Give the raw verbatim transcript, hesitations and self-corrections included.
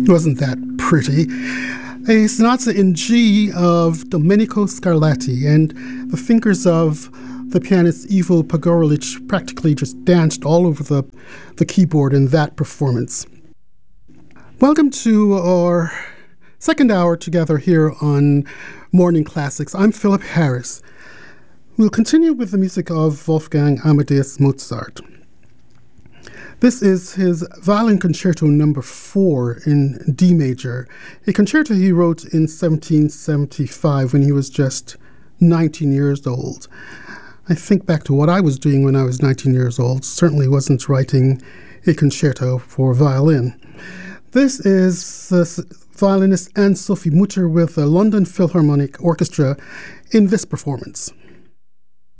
Wasn't that pretty? A sonata in G of Domenico Scarlatti, and the fingers of the pianist Ivo Pogorelic practically just danced all over the, the keyboard in that performance. Welcome to our second hour together here on Morning Classics. I'm Philip Harris. We'll continue with the music of Wolfgang Amadeus Mozart. This is his Violin Concerto number four in D major, a concerto he wrote in seventeen seventy-five when he was just nineteen years old. I think back to what I was doing when I was nineteen years old. Certainly wasn't writing a concerto for violin. This is the violinist Anne-Sophie Mutter with the London Philharmonic Orchestra in this performance.